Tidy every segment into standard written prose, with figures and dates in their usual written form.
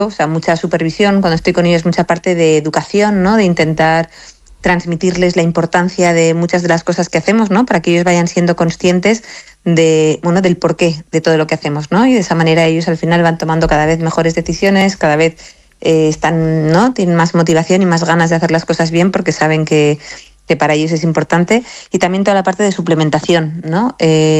o sea, mucha supervisión, cuando estoy con ellos mucha parte de educación, ¿no? De intentar transmitirles la importancia de muchas de las cosas que hacemos, ¿no? Para que ellos vayan siendo conscientes del porqué de todo lo que hacemos, ¿no? Y de esa manera ellos al final van tomando cada vez mejores decisiones, cada vez están, ¿no? Tienen más motivación y más ganas de hacer las cosas bien porque saben que para ellos es importante. Y también toda la parte de suplementación, ¿no?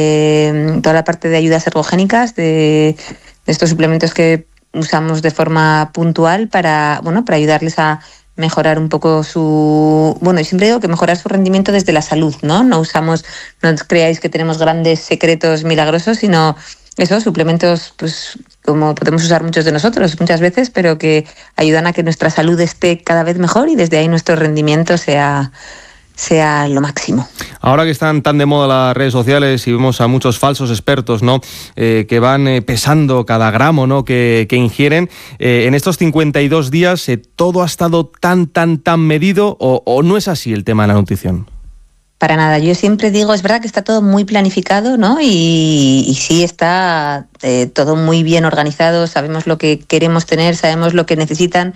Toda la parte de ayudas ergogénicas, de estos suplementos que usamos de forma puntual para ayudarles a mejorar un poco yo siempre digo que mejorar su rendimiento desde la salud, ¿no? No creáis que tenemos grandes secretos milagrosos, sino esos suplementos, pues como podemos usar muchos de nosotros muchas veces, pero que ayudan a que nuestra salud esté cada vez mejor y desde ahí nuestro rendimiento sea lo máximo. Ahora que están tan de moda las redes sociales y vemos a muchos falsos expertos, ¿no? Que van pesando cada gramo, ¿no? que ingieren, en estos 52 días todo ha estado tan medido, o no es así el tema de la nutrición. Para nada, yo siempre digo, es verdad que está todo muy planificado, ¿no? Y sí está todo muy bien organizado, sabemos lo que queremos tener, sabemos lo que necesitan,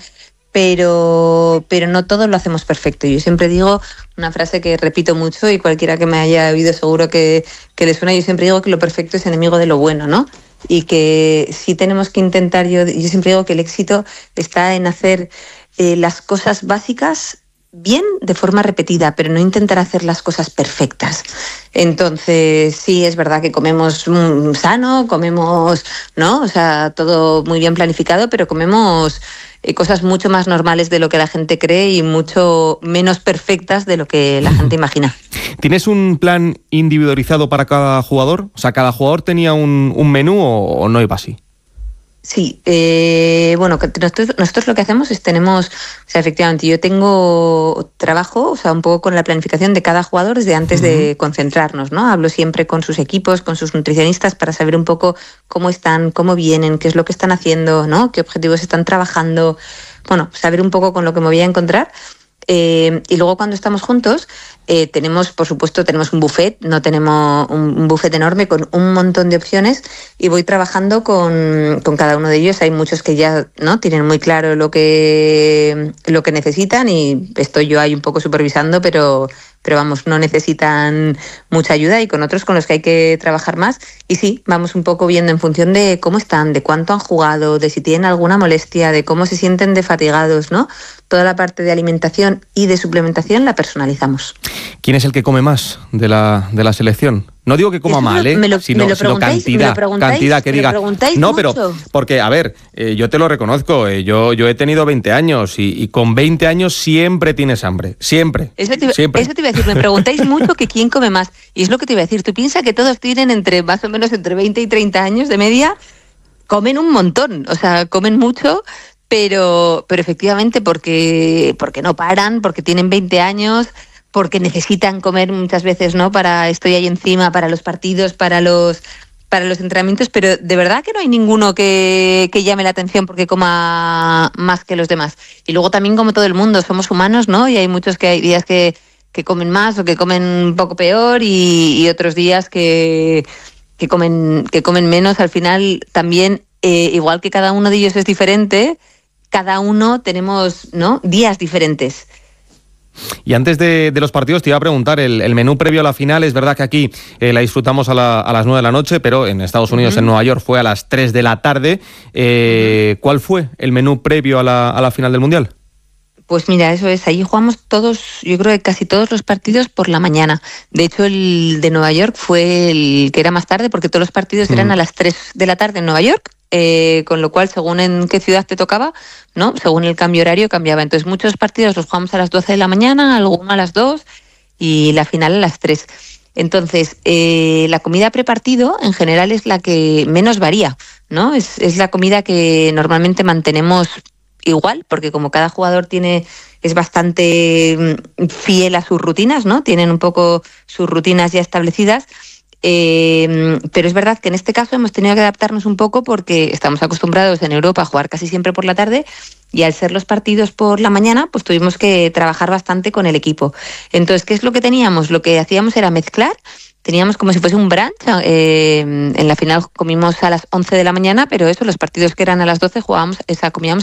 pero no todo lo hacemos perfecto. Yo siempre digo una frase que repito mucho y cualquiera que me haya oído seguro que le suena. Yo siempre digo que lo perfecto es enemigo de lo bueno, ¿no? Y que sí tenemos que intentar, yo siempre digo que el éxito está en hacer las cosas básicas bien de forma repetida, pero no intentar hacer las cosas perfectas. Entonces, sí, es verdad que comemos sano, comemos, ¿no? O sea, todo muy bien planificado, pero comemos cosas mucho más normales de lo que la gente cree y mucho menos perfectas de lo que la gente imagina. ¿Tienes un plan individualizado para cada jugador? O sea, ¿cada jugador tenía un menú o no iba así? Sí, nosotros lo que hacemos es efectivamente, yo trabajo, o sea, un poco con la planificación de cada jugador desde antes de concentrarnos, ¿no? Hablo siempre con sus equipos, con sus nutricionistas para saber un poco cómo están, cómo vienen, qué es lo que están haciendo, ¿no? Qué objetivos están trabajando, saber un poco con lo que me voy a encontrar. Y luego cuando estamos juntos tenemos un buffet, no tenemos un buffet enorme con un montón de opciones y voy trabajando con cada uno de ellos. Hay muchos que ya no tienen muy claro lo que necesitan y estoy yo ahí un poco supervisando, pero no necesitan mucha ayuda, y con otros con los que hay que trabajar más. Y sí, vamos un poco viendo en función de cómo están, de cuánto han jugado, de si tienen alguna molestia, de cómo se sienten de fatigados, ¿no? Toda la parte de alimentación y de suplementación la personalizamos. ¿Quién es el que come más de la selección? No digo que coma mal, sino cantidad, que diga. No, pero porque, a ver, yo te lo reconozco, yo he tenido 20 años y con 20 años siempre tienes hambre, siempre. Eso te iba a decir, me preguntáis mucho que quién come más, y es lo que te iba a decir. Tú piensas que todos tienen más o menos entre 20 y 30 años de media, comen un montón, o sea, comen mucho, pero efectivamente porque no paran, porque tienen 20 años, porque necesitan comer muchas veces, ¿no? Estoy ahí encima para los partidos, para los entrenamientos, pero de verdad que no hay ninguno que llame la atención porque coma más que los demás. Y luego también, como todo el mundo, somos humanos, ¿no? Y hay muchos que hay días que comen más o que comen un poco peor y otros días que comen menos. Al final también, igual que cada uno de ellos es diferente, cada uno tenemos, ¿no?, días diferentes. Y antes de los partidos te iba a preguntar, el menú previo a la final, es verdad que aquí la disfrutamos a las 9 de la noche, pero en Estados Unidos, en Nueva York, fue a las 3 de la tarde. ¿Cuál fue el menú previo a la final del Mundial? Pues mira, eso es, ahí jugamos todos, yo creo que casi todos los partidos por la mañana. De hecho, el de Nueva York fue el que era más tarde, porque todos los partidos eran a las 3 de la tarde en Nueva York, con lo cual, según en qué ciudad te tocaba, ¿no?, según el cambio horario cambiaba. Entonces, muchos partidos los jugamos a las 12 de la mañana, alguno a las 2 y la final a las 3. Entonces, la comida prepartido en general es la que menos varía, ¿no? Es la comida que normalmente mantenemos igual, porque como cada jugador es bastante fiel a sus rutinas, ¿no? Tienen un poco sus rutinas ya establecidas, pero es verdad que en este caso hemos tenido que adaptarnos un poco porque estamos acostumbrados en Europa a jugar casi siempre por la tarde, y al ser los partidos por la mañana, pues tuvimos que trabajar bastante con el equipo. Entonces, ¿qué es lo que teníamos? Lo que hacíamos era mezclar. Teníamos como si fuese un brunch. En la final comimos a las 11 de la mañana, pero los partidos que eran a las 12 comíamos